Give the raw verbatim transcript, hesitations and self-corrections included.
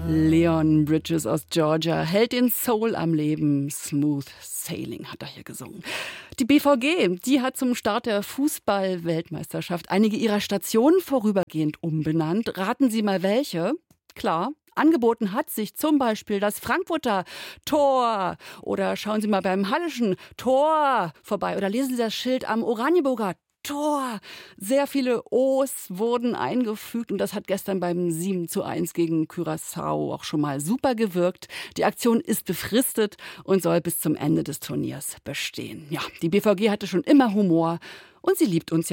Leon Bridges aus Georgia hält den Soul am Leben. Smooth Sailing hat er hier gesungen. Die B V G, die hat zum Start der Fußball-Weltmeisterschaft einige ihrer Stationen vorübergehend umbenannt. Raten Sie mal welche? Klar. Angeboten hat sich zum Beispiel das Frankfurter Tor oder schauen Sie mal beim Hallischen Tor vorbei oder lesen Sie das Schild am Oranienburger Tor. Sehr viele O's wurden eingefügt und das hat gestern beim sieben zu eins gegen Curaçao auch schon mal super gewirkt. Die Aktion ist befristet und soll bis zum Ende des Turniers bestehen. Ja, die B V G hatte schon immer Humor und sie liebt uns ja.